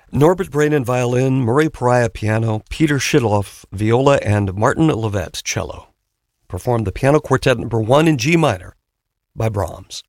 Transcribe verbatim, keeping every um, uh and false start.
Norbert Brainin violin, Murray Pariah piano, Peter Shidloff viola, and Martin Levett cello. Performed the Piano Quartet number one in G minor by Brahms.